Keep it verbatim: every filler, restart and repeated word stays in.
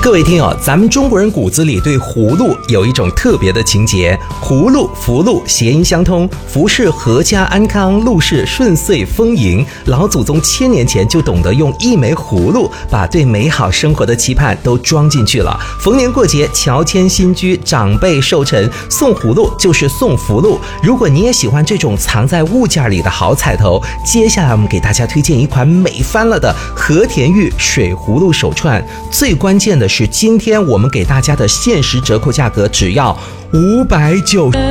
各位听友，咱们中国人骨子里对葫芦有一种特别的情结，葫芦、福禄谐音相通，福是阖家安康，禄是顺遂丰盈。老祖宗千年前就懂得用一枚葫芦把对美好生活的期盼都装进去了。逢年过节，乔迁新居，长辈寿辰，送葫芦就是送福禄。如果你也喜欢这种藏在物件里的好彩头，接下来我们给大家推荐一款美翻了的和田玉水葫芦手串。最关键的是，今天我们给大家的限时折扣价格只要五百九十。